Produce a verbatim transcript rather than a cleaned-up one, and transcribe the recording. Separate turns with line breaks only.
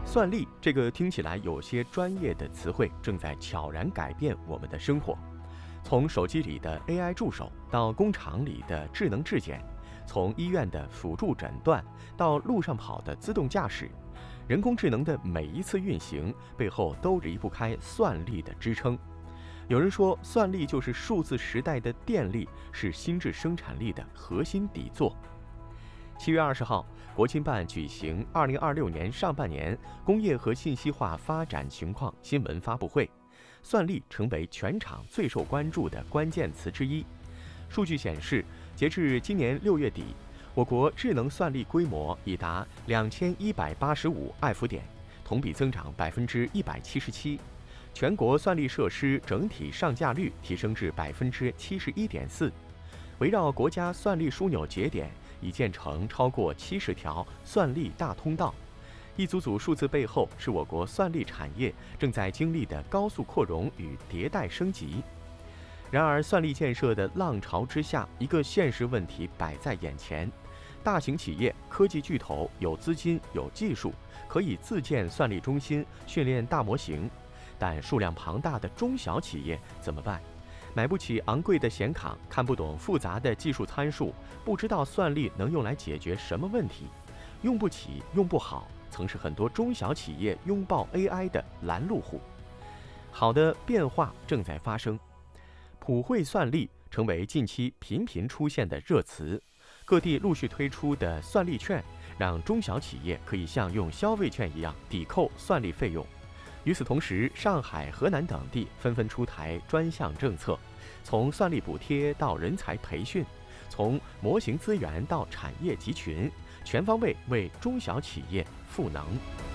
算力这个听起来有些专业的词汇，正在悄然改变我们的生活。从手机里的 A I 助手，到工厂里的智能质检，从医院的辅助诊断，到路上跑的自动驾驶，人工智能的每一次运行背后都离不开算力的支撑。有人说，算力就是数字时代的电力，是心智生产力的核心底座。七月二十号，国青办举行二零二六年上半年工业和信息化发展情况新闻发布会，算力成为全场最受关注的关键词之一。数据显示，截至今年六月底，我国智能算力规模已达两千一百八十五爱伏点，同比增长百分之一百七十七。全国算力设施整体上架率提升至百分之七十一点四。围绕国家算力枢纽节点，已建成超过七十条算力大通道。一组组数字背后，是我国算力产业正在经历的高速扩容与迭代升级。然而，算力建设的浪潮之下，一个现实问题摆在眼前：大型企业、科技巨头有资金、有技术，可以自建算力中心、训练大模型，但数量庞大的中小企业怎么办？买不起昂贵的显卡，看不懂复杂的技术参数，不知道算力能用来解决什么问题，用不起、用不好，曾是很多中小企业拥抱 A I 的拦路虎。好的变化正在发生，普惠算力成为近期频频出现的热词。各地陆续推出的算力券，让中小企业可以像用消费券一样抵扣算力费用。与此同时，上海、河南等地纷纷出台专项政策，从算力补贴到人才培训，从模型资源到产业集群，全方位为中小企业赋能。